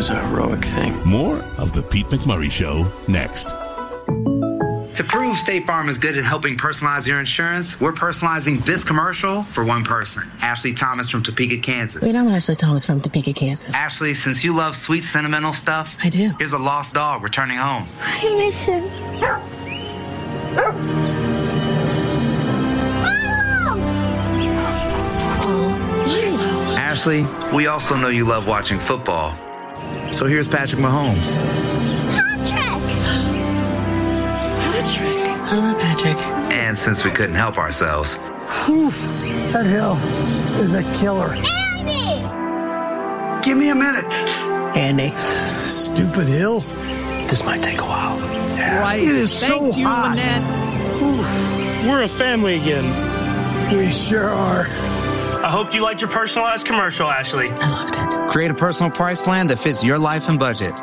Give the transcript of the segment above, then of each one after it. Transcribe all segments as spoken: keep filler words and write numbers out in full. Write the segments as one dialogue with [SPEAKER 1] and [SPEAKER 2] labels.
[SPEAKER 1] was a heroic thing.
[SPEAKER 2] More of The Pete McMurray Show next.
[SPEAKER 3] To prove State Farm is good at helping personalize your insurance, we're personalizing this commercial for one person. Ashley Thomas from Topeka, Kansas.
[SPEAKER 4] Wait, I'm Ashley Thomas from Topeka, Kansas.
[SPEAKER 3] Ashley, since you love sweet, sentimental stuff,
[SPEAKER 4] I do.
[SPEAKER 3] Here's a lost dog returning home.
[SPEAKER 5] I miss him.
[SPEAKER 4] Oh,
[SPEAKER 3] Ashley, we also know you love watching football. So here's Patrick Mahomes.
[SPEAKER 4] Patrick. I love Patrick.
[SPEAKER 3] And since we couldn't help ourselves,
[SPEAKER 6] whew, that hill is a killer.
[SPEAKER 5] Andy!
[SPEAKER 6] Give me a minute.
[SPEAKER 4] Andy.
[SPEAKER 6] Stupid hill.
[SPEAKER 1] This might take a while.
[SPEAKER 6] Yeah.
[SPEAKER 7] Right.
[SPEAKER 6] It is
[SPEAKER 7] Thank
[SPEAKER 6] so
[SPEAKER 7] you,
[SPEAKER 6] hot.
[SPEAKER 7] Lynette. We're a family again.
[SPEAKER 6] We sure are.
[SPEAKER 7] I hope you liked your personalized commercial, Ashley.
[SPEAKER 4] I loved it.
[SPEAKER 3] create a personal price plan that fits your life and budget.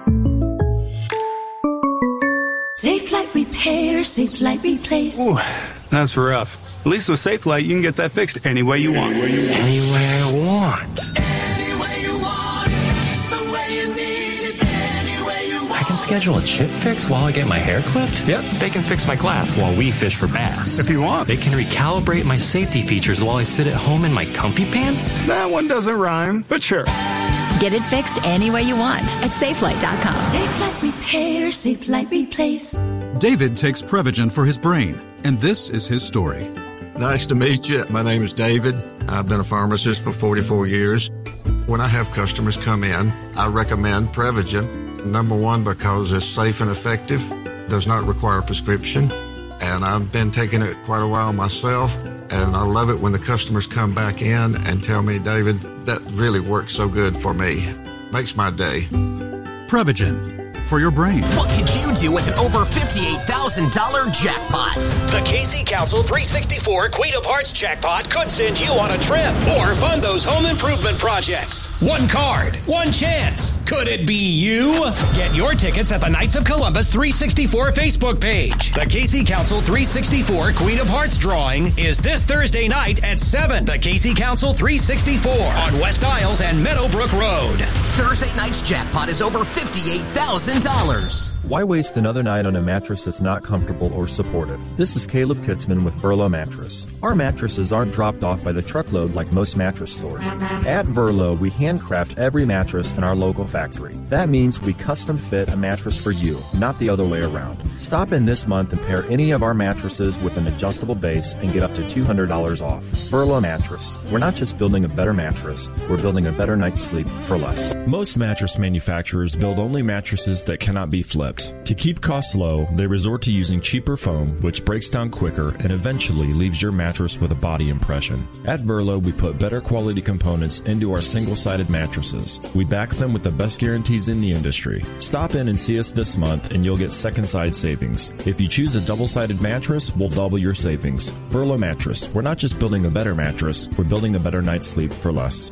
[SPEAKER 8] Safe Light Repair, Safe Light Replace.
[SPEAKER 9] Ooh, that's rough. At least with Safe Light, you can get that fixed any way you want.
[SPEAKER 1] Any way I want.
[SPEAKER 8] Any way you want, it's the way you need it. Any way you want.
[SPEAKER 10] I can schedule a chip fix while I get my hair clipped?
[SPEAKER 9] Yep.
[SPEAKER 10] They can fix my glass while we fish for bass.
[SPEAKER 9] If you want.
[SPEAKER 10] They can recalibrate my safety features while I sit at home in my comfy pants?
[SPEAKER 9] That one doesn't rhyme, but sure.
[SPEAKER 11] Get it fixed any way you want at Safelight dot com.
[SPEAKER 8] Safe Light Repair, Safe Light Replace.
[SPEAKER 12] David takes Prevagen for his brain, and this is his story.
[SPEAKER 13] Nice to meet you. My name is David. I've been a pharmacist for forty-four years. When I have customers come in, I recommend Prevagen. Number one, because it's safe and effective, does not require a prescription, and I've been taking it quite a while myself, and I love it when the customers come back in and tell me, David, that really works so good for me. Makes my day.
[SPEAKER 12] Prevagen. For your brain.
[SPEAKER 14] What could you do with an over fifty-eight thousand dollars jackpot?
[SPEAKER 15] The Casey Council three sixty-four Queen of Hearts jackpot could send you on a trip or fund those home improvement projects. One card, one chance. Could it be you? Get your tickets at the Knights of Columbus three sixty-four Facebook page. The Casey Council three sixty-four Queen of Hearts drawing is this Thursday night at seven. The Casey Council three sixty-four on West Isles and Meadowbrook Road.
[SPEAKER 14] Thursday night's jackpot is over fifty-eight thousand dollars.
[SPEAKER 16] Why waste another night on a mattress that's not comfortable or supportive? This is Caleb Kitzman with Verlo Mattress. Our mattresses aren't dropped off by the truckload like most mattress stores. At Verlo, we handcraft every mattress in our local factory. That means we custom fit a mattress for you, not the other way around. Stop in this month and pair any of our mattresses with an adjustable base and get up to two hundred dollars off. Verlo Mattress. We're not just building a better mattress, we're building a better night's sleep for less.
[SPEAKER 17] Most mattress manufacturers build only mattresses that cannot be flipped. To keep costs low, they resort to using cheaper foam, which breaks down quicker and eventually leaves your mattress with a body impression. At Verlo, we put better quality components into our single-sided mattresses. We back them with the best guarantees in the industry. Stop in and see us this month and you'll get second side savings. If you choose a double-sided mattress, we'll double your savings. Verlo Mattress. We're not just building a better mattress, we're building a better night's sleep for less.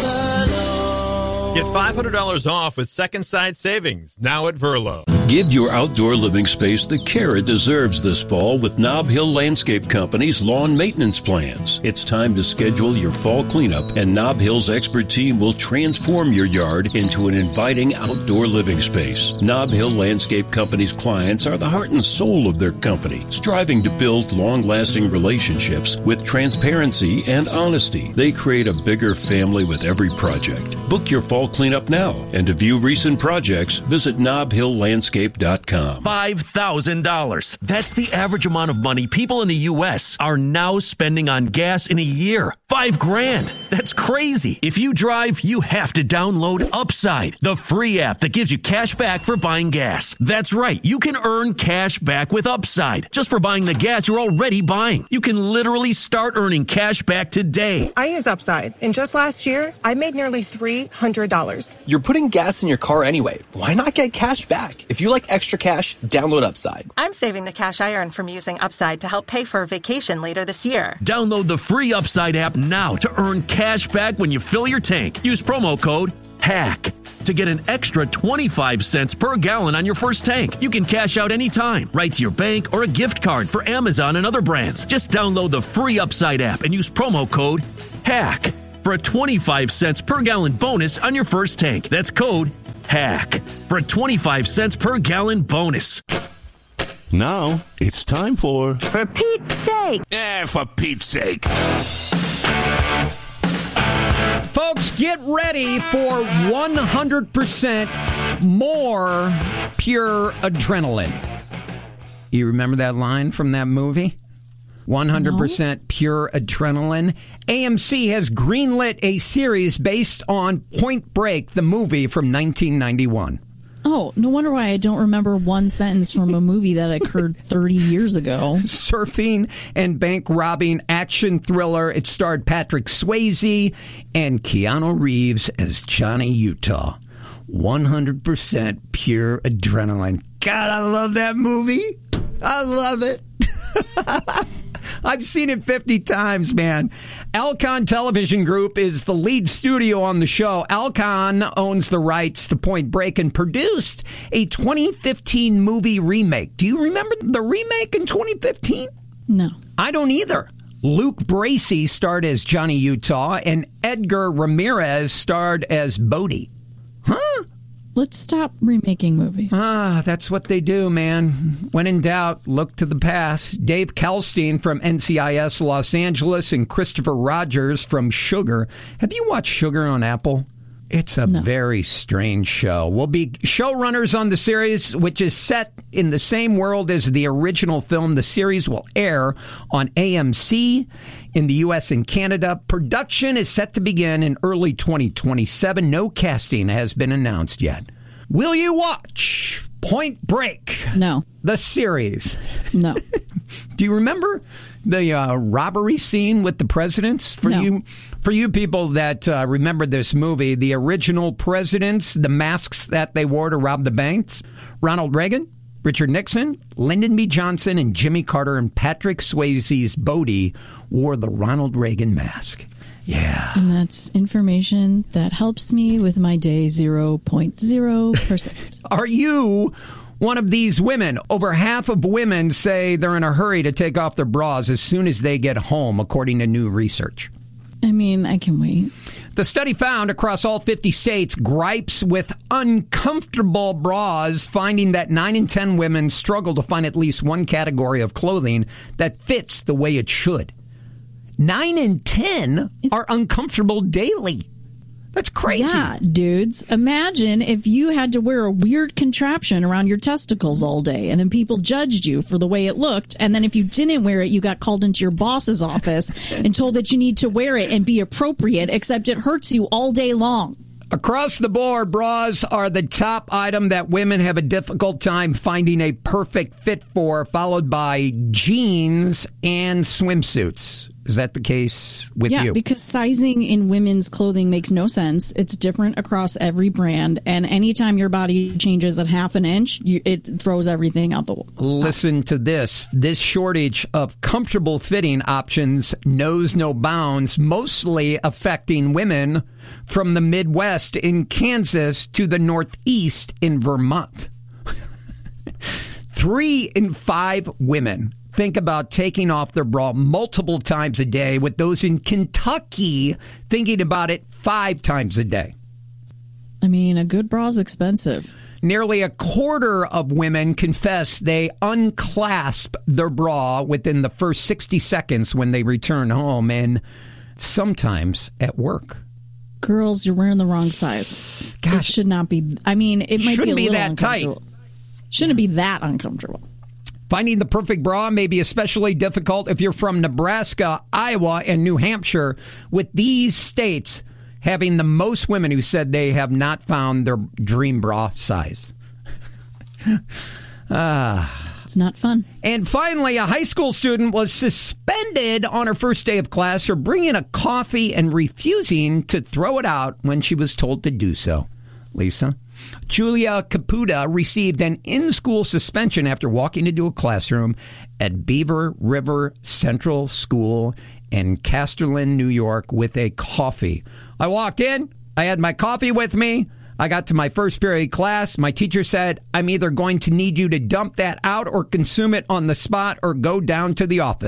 [SPEAKER 18] Get five hundred dollars off with second side savings now at Verlo.
[SPEAKER 19] Give your outdoor living space the care it deserves this fall with Nob Hill Landscape Company's lawn maintenance plans. It's time to schedule your fall cleanup, and Nob Hill's expert team will transform your yard into an inviting outdoor living space. Nob Hill Landscape Company's clients are the heart and soul of their company, striving to build long-lasting relationships with transparency and honesty. They create a bigger family with every project. Book your fall cleanup now, and to view recent projects, visit nob hill landscape dot com.
[SPEAKER 20] five thousand dollars. That's the average amount of money people in the U S are now spending on gas in a year. Five grand. That's crazy. If you drive, you have to download Upside, the free app that gives you cash back for buying gas. That's right. You can earn cash back with Upside just for buying the gas you're already buying. You can literally start earning cash back today.
[SPEAKER 7] I use Upside, and just last year, I made nearly three hundred dollars.
[SPEAKER 5] You're putting gas in your car anyway. Why not get cash back? If you like extra cash, download Upside.
[SPEAKER 11] I'm saving the cash I earn from using Upside to help pay for a vacation later this year.
[SPEAKER 20] Download the free Upside app now to earn cash back when you fill your tank. Use promo code HACK to get an extra twenty-five cents per gallon on your first tank. You can cash out anytime, right to your bank or a gift card for Amazon and other brands. Just download the free Upside app and use promo code HACK for a twenty-five cents per gallon bonus on your first tank. That's code Hack for a twenty-five cents per gallon bonus.
[SPEAKER 2] Now it's time for
[SPEAKER 21] For Pete's sake.
[SPEAKER 2] Yeah, for Pete's sake.
[SPEAKER 22] Folks, get ready for one hundred percent more pure adrenaline. You remember that line from that movie? one hundred percent no. Pure adrenaline. A M C has greenlit a series based on Point Break, the movie from nineteen ninety-one.
[SPEAKER 23] Oh, no wonder why I don't remember one sentence from a movie that occurred thirty years ago.
[SPEAKER 22] Surfing and bank robbing action thriller. It starred Patrick Swayze and Keanu Reeves as Johnny Utah. one hundred percent pure adrenaline. God, I love that movie. I love it. I've seen it fifty times, man. Alcon Television Group is the lead studio on the show. Alcon owns the rights to Point Break and produced a twenty fifteen movie remake. Do you remember the remake in twenty fifteen?
[SPEAKER 23] No.
[SPEAKER 22] I don't either. Luke Bracey starred as Johnny Utah, and Edgar Ramirez starred as Bodie. Huh?
[SPEAKER 23] Let's stop remaking movies.
[SPEAKER 22] Ah, that's what they do, man. When in doubt, look to the past. Dave Kalstein from N C I S Los Angeles and Christopher Rogers from Sugar. Have you watched Sugar on Apple? It's a no. very strange show. We'll be showrunners on the series, which is set in the same world as the original film. The series will air on A M C in the U S and Canada. Production is set to begin in early twenty twenty-seven. No casting has been announced yet. Will you watch Point Break?
[SPEAKER 23] No.
[SPEAKER 22] The series?
[SPEAKER 23] No.
[SPEAKER 22] Do you remember the uh, robbery scene with the presidents? For
[SPEAKER 23] no.
[SPEAKER 22] you, for you people that uh, remember this movie, the original presidents, the masks that they wore to rob the banks: Ronald Reagan, Richard Nixon, Lyndon B. Johnson, and Jimmy Carter, and Patrick Swayze's Bodie wore the Ronald Reagan mask. Yeah.
[SPEAKER 23] And that's information that helps me with my day zero point zero percent.
[SPEAKER 22] Are you one of these women? Over half of women say they're in a hurry to take off their bras as soon as they get home, according to new research.
[SPEAKER 23] I mean, I can wait.
[SPEAKER 22] The study found across all fifty states gripes with uncomfortable bras, finding that nine in ten women struggle to find at least one category of clothing that fits the way it should. nine in ten are uncomfortable daily. That's crazy.
[SPEAKER 23] Yeah, dudes. Imagine if you had to wear a weird contraption around your testicles all day, and then people judged you for the way it looked, and then if you didn't wear it, you got called into your boss's office and told that you need to wear it and be appropriate, except it hurts you all day long.
[SPEAKER 22] Across the board, bras are the top item that women have a difficult time finding a perfect fit for, followed by jeans and swimsuits. Is that the case with
[SPEAKER 23] yeah,
[SPEAKER 22] you?
[SPEAKER 23] Yeah, because sizing in women's clothing makes no sense. It's different across every brand. And anytime your body changes at half an inch, you, it throws everything out the wall.
[SPEAKER 22] Listen to this. This shortage of comfortable fitting options knows no bounds, mostly affecting women from the Midwest in Kansas to the Northeast in Vermont. Three in five women think about taking off their bra multiple times a day, with those in Kentucky thinking about it five times a day.
[SPEAKER 23] I mean, a good bra is expensive.
[SPEAKER 22] Nearly a quarter of women confess they unclasp their bra within the first sixty seconds when they return home, and sometimes at work.
[SPEAKER 23] Girls, you're wearing the wrong size. Gosh, it should not be. I mean, it might be a little
[SPEAKER 22] that
[SPEAKER 23] uncomfortable.
[SPEAKER 22] Tight.
[SPEAKER 23] Shouldn't be that uncomfortable.
[SPEAKER 22] Finding the perfect bra may be especially difficult if you're from Nebraska, Iowa, and New Hampshire, with these states having the most women who said they have not found their dream bra size.
[SPEAKER 23] ah, it's not fun.
[SPEAKER 22] And finally, a high school student was suspended on her first day of class for bringing a coffee and refusing to throw it out when she was told to do so. Lisa? Julia Caputa received an in-school suspension after walking into a classroom at Beaver River Central School in Casterland, New York, with a coffee. I walked in. I had my coffee with me. I got to my first period class. My teacher said, I'm either going to need you to dump that out or consume it on the spot or go down to the office.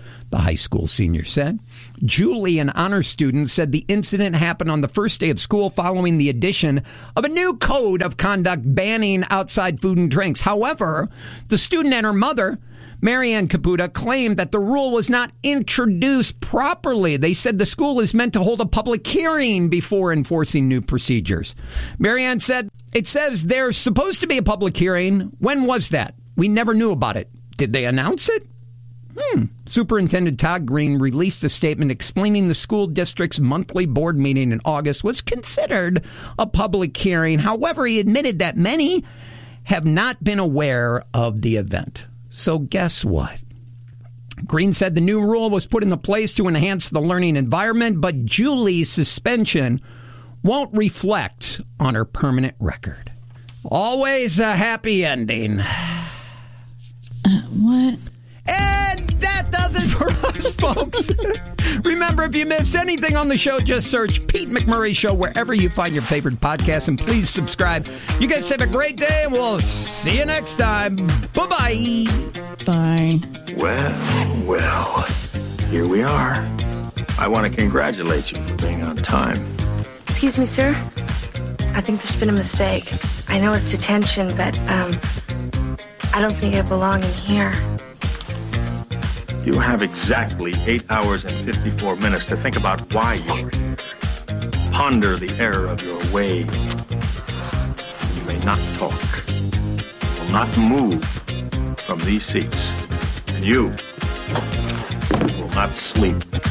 [SPEAKER 22] the high school senior said. Julie, an honor student, said the incident happened on the first day of school following the addition of a new code of conduct banning outside food and drinks. However, the student and her mother, Marianne Caputa, claimed that the rule was not introduced properly. They said the school is meant to hold a public hearing before enforcing new procedures. Marianne said, it says there's supposed to be a public hearing. When was that? We never knew about it. Did they announce it? Hmm. Superintendent Todd Green released a statement explaining the school district's monthly board meeting in August was considered a public hearing. However, he admitted that many have not been aware of the event. So guess what? Green said the new rule was put into place to enhance the learning environment, but Julie's suspension won't reflect on her permanent record. Always a happy ending.
[SPEAKER 23] Uh, what?
[SPEAKER 22] And that does it for us, folks. Remember, if you missed anything on the show, just search Pete McMurray Show wherever you find your favorite podcast, and please subscribe. You guys have a great day, and we'll see you next time. Bye-bye.
[SPEAKER 23] Bye.
[SPEAKER 1] Well, well, here we are. I want to congratulate you for being on time.
[SPEAKER 4] Excuse me, sir. I think there's been a mistake. I know it's detention, but um, I don't think I belong in here.
[SPEAKER 1] You have exactly eight hours and fifty-four minutes to think about why you're here. Ponder the error of your ways. You may not talk. You will not move from these seats. And you will not sleep.